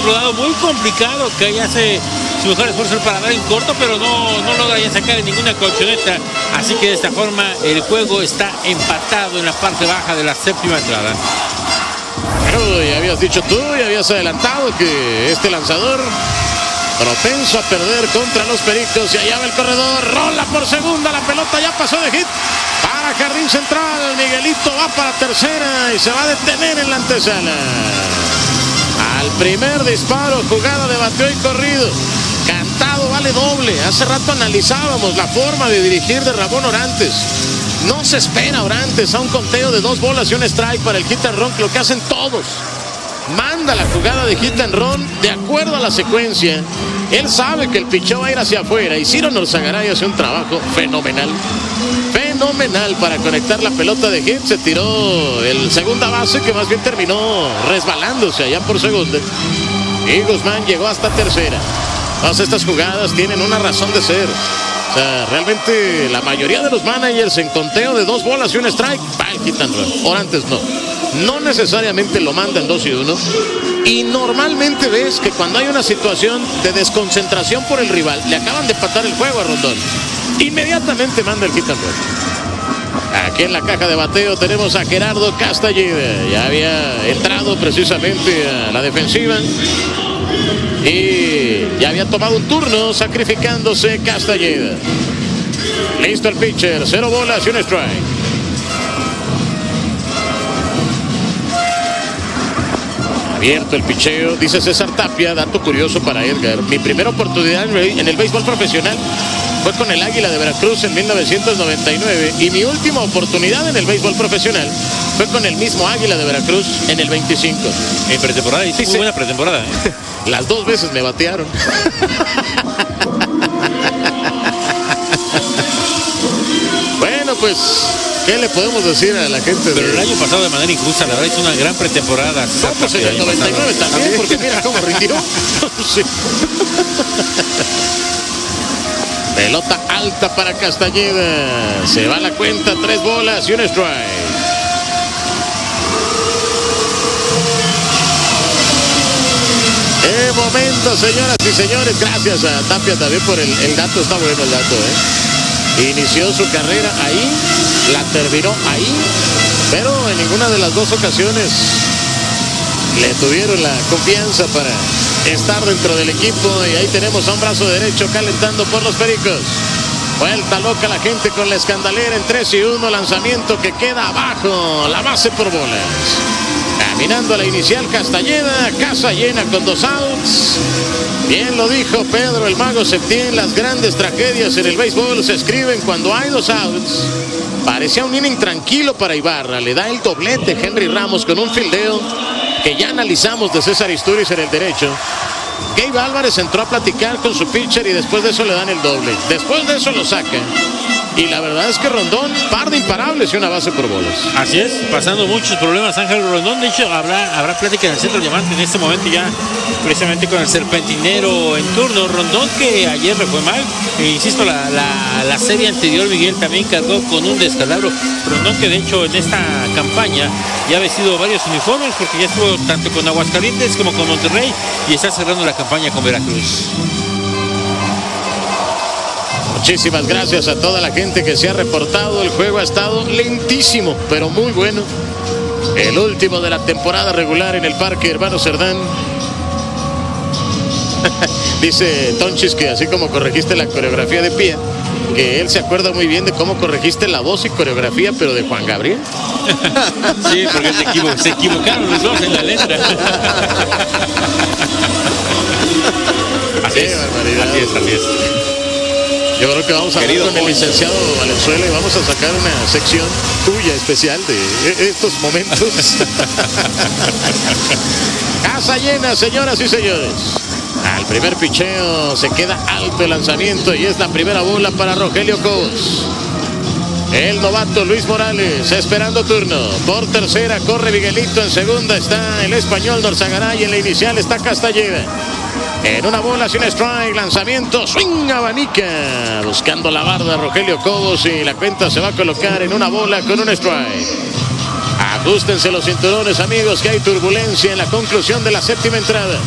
rodado muy complicado, que ya hace su mejor esfuerzo para dar en corto, pero no logra ya sacar en ninguna colchoneta. Así que de esta forma el juego está empatado en la parte baja de la séptima entrada. Uy, habías dicho tú y habías adelantado que este lanzador propenso a perder contra los Pericos. Y allá va el corredor, rola por segunda, la pelota ya pasó de hit para jardín central. Miguelito va para tercera y se va a detener en la antesala. Al primer disparo, jugada de bateo y corrido. Cantado vale doble. Hace rato analizábamos la forma de dirigir de Ramón Orantes. No se espera Orantes a un conteo de 2 bolas y un strike para el hit and run, lo que hacen todos. Manda la jugada de hit and run de acuerdo a la secuencia. Él sabe que el picheo va a ir hacia afuera y Ciro Norzagaray hace un trabajo fenomenal. Fenomenal para conectar la pelota de hit. Se tiró el segunda base, que más bien terminó resbalándose allá por segunda. Y Guzmán llegó hasta tercera. Todas estas jugadas tienen una razón de ser. O sea, realmente la mayoría de los managers en conteo de 2 bolas y un strike va el hit and run. Orantes no necesariamente lo mandan 2 y 1. Y normalmente ves que cuando hay una situación de desconcentración por el rival, le acaban de empatar el juego a Rondón, inmediatamente manda el hit and run. Aquí en la caja de bateo tenemos a Gerardo Castañeda. Ya había entrado precisamente a la defensiva y ya había tomado un turno sacrificándose Castañeda. Listo el pitcher, 0 bolas y un strike. Abierto el picheo, dice César Tapia, dato curioso para Edgar. Mi primera oportunidad en el béisbol profesional fue con el Águila de Veracruz en 1999 y mi última oportunidad en el béisbol profesional fue con el mismo Águila de Veracruz en el 25. En pretemporada, y muy buena pretemporada. Las 2 veces me batearon. Bueno, pues, ¿qué le podemos decir a la gente? Pero el año pasado de manera injusta, la verdad, hizo una gran pretemporada. No, pues en el 99 también, porque mira cómo rindió. Sí. Pelota alta para Castañeda. Se va la cuenta, 3 bolas y un strike. ¡Qué momento, señoras y señores! Gracias a Tapia también por el dato. Está bueno el dato, Inició su carrera ahí, la terminó ahí, pero en ninguna de las 2 ocasiones le tuvieron la confianza para estar dentro del equipo. Y ahí tenemos a un brazo derecho calentando por los Pericos. Vuelta loca la gente con la escandalera en 3 y 1. Lanzamiento que queda abajo, la base por bolas. Caminando a la inicial Castañeda, casa llena con 2 outs. Bien lo dijo Pedro el Mago Septién, las grandes tragedias en el béisbol se escriben cuando hay 2 outs. Parecía un inning tranquilo para Ibarra, le da el doblete Henry Ramos con un fildeo que ya analizamos de César Isturiz en el derecho. Gabe Álvarez entró a platicar con su pitcher y después de eso le dan el doble. Después de eso lo saca. Y la verdad es que Rondón, par de imparables y una base por bolas. Así es, pasando muchos problemas Ángel Rondón. De hecho, habrá plática en el centro diamante en este momento ya, precisamente con el serpentinero en turno. Rondón, que ayer le fue mal. Insisto, la serie anterior, Miguel, también cargó con un descalabro. Rondón, que de hecho en esta campaña ya ha vestido varios uniformes, porque ya estuvo tanto con Aguascalientes como con Monterrey y está cerrando la campaña con Veracruz. Muchísimas gracias a toda la gente que se ha reportado. El juego ha estado lentísimo, pero muy bueno. El último de la temporada regular en el Parque Hermano Cerdán. Dice Tonchis que así como corregiste la coreografía de Pía, que él se acuerda muy bien de cómo corregiste la voz y coreografía, pero de Juan Gabriel. Sí, porque se equivocaron los dos en la letra. Así es, así es. Yo creo que vamos a hablar con el licenciado Valenzuela y vamos a sacar una sección tuya especial de estos momentos. Casa llena, señoras y señores. Al primer picheo se queda alto el lanzamiento y es la primera bola para Rogelio Cobos. El novato Luis Morales esperando turno. Por tercera corre Miguelito, en segunda está el español Norzagaray, en la inicial está Castañeda. En una bola sin strike, lanzamiento, swing, abanica, buscando la barda Rogelio Cobos y la cuenta se va a colocar en una bola con un strike. Ajustense los cinturones, amigos, que hay turbulencia en la conclusión de la séptima entrada.